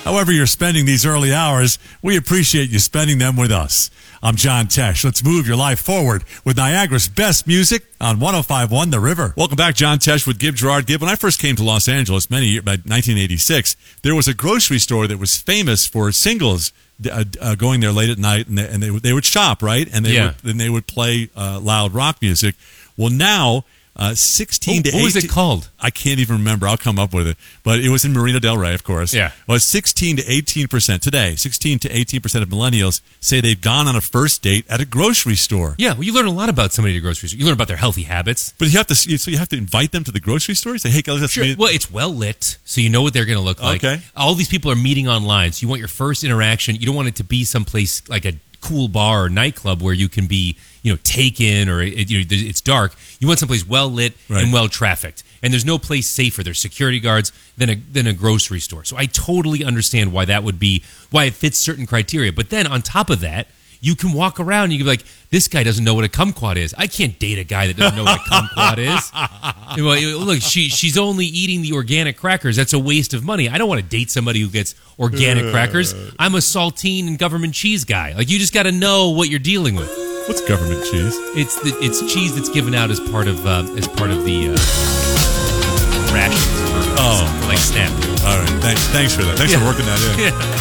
However you're spending these early hours, we appreciate you spending them with us. I'm John Tesh. Let's move your life forward with Niagara's best music on 105.1 The River. Welcome back, John Tesh with Gib Gerard. Gib, when I first came to Los Angeles by 1986, there was a grocery store that was famous for singles going there late at night, and they would shop, right? And they would play loud rock music. Well, now 16 to 18. What was it called? I can't even remember. I'll come up with it. But it was in Marina Del Rey, of course. Yeah. Well, 16 to 18% today. 16 to 18% of millennials say they've gone on a first date at a grocery store. Yeah, well, you learn a lot about somebody at a grocery store. You learn about their healthy habits. But you have to invite them to the grocery store. Say, hey, let's sure. meet. Well, it's well lit, so you know what they're going to look like. Okay. All these people are meeting online, so you want your first interaction. You don't want it to be someplace like a cool bar or nightclub where you can be, taken or it's dark. You want someplace well lit and well trafficked. And there's no place safer. There's security guards than a grocery store. So I totally understand why it fits certain criteria. But then on top of that, you can walk around and you can be like, this guy doesn't know what a kumquat is. I can't date a guy that doesn't know what a kumquat is. Look, she's only eating the organic crackers. That's a waste of money. I don't want to date somebody who gets organic crackers. I'm a saltine and government cheese guy. Like, you just got to know what you're dealing with. What's government cheese? It's cheese that's given out as part of the rations. Oh, like SNAP. All right. Thanks for that. Thanks for working that in. Yeah.